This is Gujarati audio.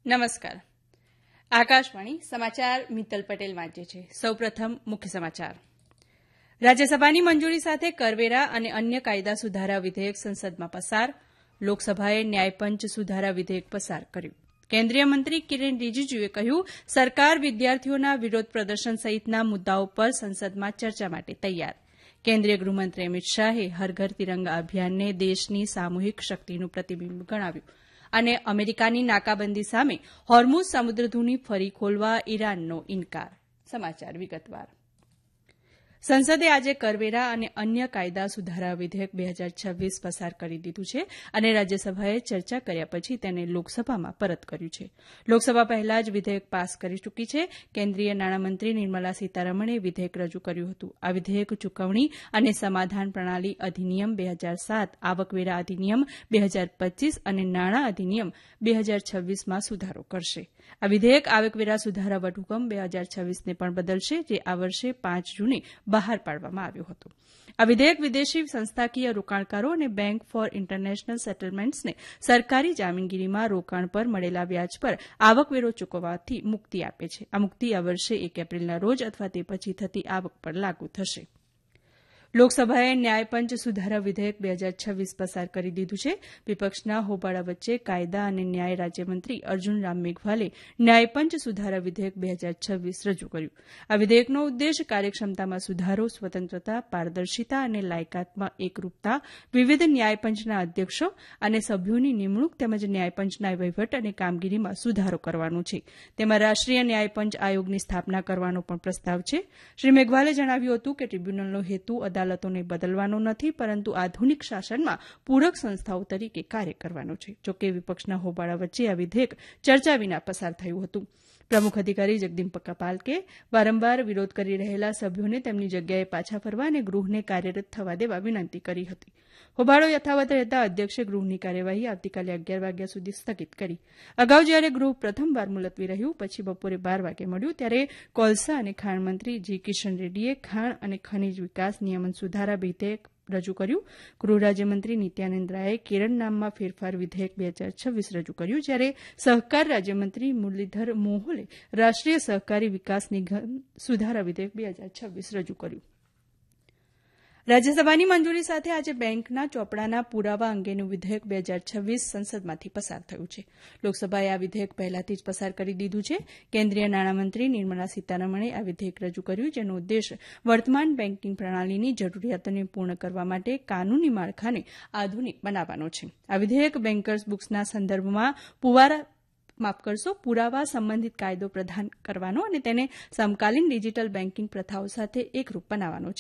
નમસ્કાર. આકાશવાણી સમાચાર મિત્તલ પટેલ વાંચે છે. સૌપ્રથમ મુખ્ય સમાચાર. રાજ્યસભાની મંજૂરી સાથે કરવેરા અને અન્ય કાયદા સુધારા વિધેયક સંસદમાં પસાર. લોકસભાએ ન્યાયપંચ સુધારા વિધેયક પસાર કર્યું. કેન્દ્રીય મંત્રી કિરેન રિજિજુએ કહ્યું, સરકાર વિદ્યાર્થીઓના વિરોધ પ્રદર્શન સહિતના મુદ્દાઓ પર સંસદમાં ચર્ચા માટે તૈયાર. કેન્દ્રીય ગૃહમંત્રી અમિત શાહે હર ઘર તિરંગા અભિયાનને દેશની સામૂહિક શક્તિનું પ્રતિબિંબ ગણાવ્યું. અને અમેરિકાની નાકાબંધી સામે હોર્મુઝ સમુદ્રધુની ફરી ખોલવા ઈરાનનો ઇનકાર. સમાચાર વિગતવાર. સંસદે આજે કરવેરા અને અન્ય કાયદા સુધારા વિધેયક 2026 પસાર કરી દીધું છે અને રાજ્યસભાએ ચર્ચા કર્યા પછી તેને લોકસભામાં પરત કર્યું છે. લોકસભા પહેલા જ વિધેયક પાસ કરી ચૂકી છે. કેન્દ્રીય નાણામંત્રી નિર્મલા સીતારમણે વિધેયક રજૂ કર્યું હતું. આ વિધેયક ચૂકવણી અને સમાધાન પ્રણાલી અધિનિયમ 2007, આવકવેરા અધિનિયમ 2025 અને નાણાં અધિનિયમ 2026માં સુધારો કરશે. આ વિધેયક આવકવેરા સુધારા વટહુકમ 2026ને પણ બદલશે, જે આ વર્ષે 5 જૂને બહાર પાડવામાં આવ્યો હતો. આ વિધેયક વિદેશી સંસ્થાકીય રોકાણકારો અને બેંક ફોર ઇન્ટરનેશનલ સેટલમેન્ટ્સને સરકારી જામીનગીરીમાં રોકાણ પર મળેલા વ્યાજ પર આવકવેરો ચૂકવવાથી મુક્તિ આપે છે. આ મુક્તિ આ વર્ષે 1 એપ્રિલના રોજ અથવા તે પછી થતી આવક પર લાગુ થશે. લોકસભાએ ન્યાયપંચ સુધારા વિધેયક 2026 પસાર કરી દીધું છે. વિપક્ષના હોબાળા વચ્ચે કાયદા અને ન્યાય રાજ્યમંત્રી અર્જુન રામ મેઘવાલે ન્યાયપંચ સુધારા વિધેયક 2026 રજૂ કર્યું. આ વિધેયકનો ઉદ્દેશ કાર્યક્ષમતામાં સુધારો, સ્વતંત્રતા, પારદર્શિતા અને લાયકાતમાં એકરૂપતા, વિવિધ ન્યાયપંચના અધ્યક્ષો અને સભ્યોની નિમણૂક તેમજ ન્યાયપંચના વહીવટ અને કામગીરીમાં સુધારો કરવાનું છે. તેમાં રાષ્ટ્રીય ન્યાયપંચ આયોગની સ્થાપના કરવાનો પણ પ્રસ્તાવ છે. શ્રી મેઘવાલે જણાવ્યું હતું કે ટ્રીબ્યુનલનો હેતુ અદાલતોને બદલવાનો નથી, પરંતુ આધુનિક શાસનમાં પૂરક સંસ્થાઓ તરીકે કાર્ય કરવાનો છે. જોકે વિપક્ષના હોબાળા વચ્ચે આ વિધેયક ચર્ચા વિના પસાર થયું હતું. પ્રમુખ અધિકારી જગદીપ પાલકે વારંવાર વિરોધ કરી રહેલા સભ્યોને તેમની જગ્યાએ પાછા ફરવા અને ગૃહને કાર્યરત થવા દેવા વિનંતી કરી હતી. હોબાળો યથાવત રહેતા અધ્યક્ષે ગૃહની કાર્યવાહી આવતીકાલે 11 વાગ્યા સુધી સ્થગિત કરી. અગાઉ જ્યારે ગૃહ પ્રથમવાર મુલતવી રહ્યું, પછી બપોરે 12 વાગે મળ્યું, ત્યારે કોલસા અને ખાણ મંત્રી જી કિશન રેડ્ડીએ ખાણ અને ખનીજ વિકાસ નિયમન સુધારા વિધેયક રજૂ કર્યું. ગૃહ રાજ્યમંત્રી નિત્યાનંદ રાયે કેરન નામમાં ફેરફાર વિધેયક 2026 રજૂ કર્યું, જ્યારે સહકાર રાજ્યમંત્રી મુરલીધર મોહોલે રાષ્ટ્રીય સહકારી વિકાસ નિગમ સુધારા વિધેયક 2026 રજૂ કર્યું. રાજ્યસભાની મંજૂરી સાથે આજે બેંકના ચોપડાના પુરાવા અંગેનું વિધેયક 2026 સંસદમાંથી પસાર થયું છે. લોકસભાએ આ વિધેયક પહેલાથી જ પસાર કરી દીધું છે. કેન્દ્રીય નાણામંત્રી નિર્મલા સીતારમણે આ વિધેયક રજૂ કર્યું, જેનો ઉદ્દેશ વર્તમાન બેન્કિંગ પ્રણાલીની જરૂરિયાતોને પૂર્ણ કરવા માટે કાનૂની માળખાને આધુનિક બનાવવાનો છે. આ વિધેયક બેન્કર્સ બુક્સના સંદર્ભમાં પુરાવા સંબંધિત કાયદો પ્રદાન કરવાનો અને તેને સમકાલીન ડિજીટલ બેન્કિંગ પ્રથાઓ સાથે એકરૂપ બનાવવાનો છે.